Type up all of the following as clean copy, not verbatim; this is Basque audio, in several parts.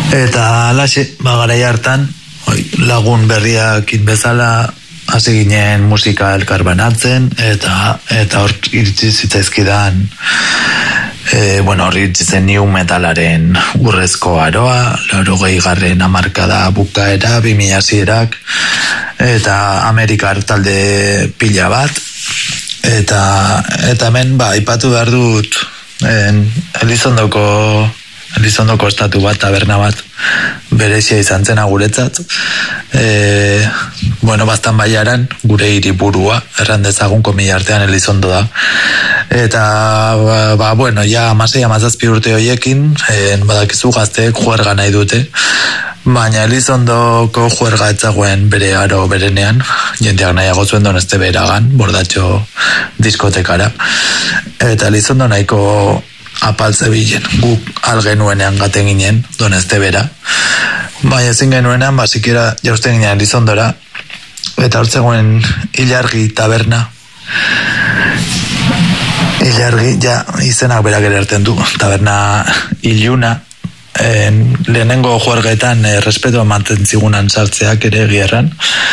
Eta alaxe, garai hartan, lagun berriakin bezala hasi ginen musika elkar banatzen, eta hor iritsi zitzaizkidan, hor iritsi zen new metalaren urrezko aroa, 80garren hamarkada bukaera, 2000erak, eta Amerikar talde pila bat, eta hemen aipatu behar dut Elizondoko estatu bat, taberna bat, berezia izan zen guretzat. Baztan baiaran, gure hiriburua, erran dezagun komila artean Elizondo da. Eta, ja 16-17 urte horiekin, badakizu gazteek juerga nahi dute, baina Elizondoko juerga etzagoen bere aro berenean, jendeak nahiago zuen Donezte beragan, bordatxo diskotekara. Eta Elizondo nahiko apaltze bilen, guk algenuenean gaten ginen, Donezte bera. Baina ezin genuenean, basikera jausten ginen Elizondora, eta hortzegoen Ilargi taberna. Ilargi, izenak berak erarten du, taberna iluna, lehenengo juergetan respeto ematen zigunan sartzeak ere gierran,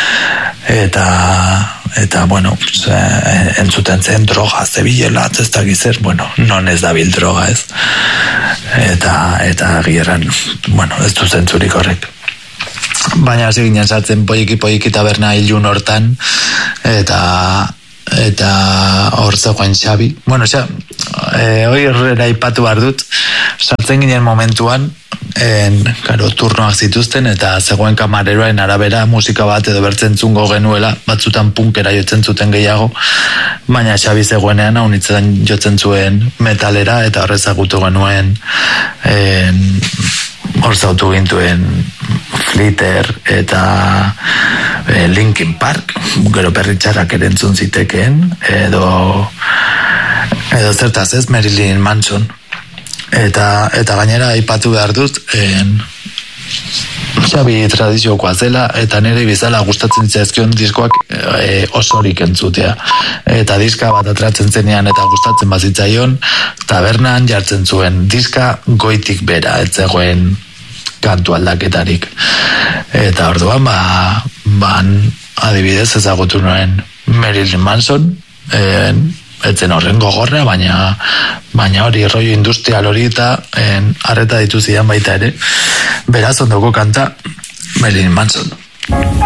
eta entzuten zen droga zebilela, ez da gizer, non ez dabil droga, ez? Eta gierran, ez du zentzurik horrek. Baina hasi ginen sartzen poiki taberna ilun hortan, eta hor zegoen Xabi. Hoi horrela ipatu behar dut, sartzen ginen momentuan, turnoak zituzten, eta zegoen kamareroen arabera musika bat edo bertzentzungo genuela, batzutan punkera jotzen zuten gehiago, baina Xabi zegoenean haunitzen jotzen zuen metalera, eta horrezagutu genuen hor zautu gintuen Flitter eta Linkin Park, gero perritxarrak erentzun zitekeen, edo zertaz ez, Marilyn Manson. Eta gainera aipatu behar dut, Xabi tradiziokoa zela, eta nire bizala gustatzen zaizkion diskoak osorik entzutea. Eta diska bat atratzen zenean eta gustatzen bazitzaion, tabernan jartzen zuen diska goitik bera, ez zegoen kantu aldaketarik. Eta orduan, adibidez ezagutu nuen Marilyn Manson, etzen horren gogorra, baina hori rollo industrial hori eta arreta dituzidan baita ere. Beraz ondoko kanta Marilyn Manson.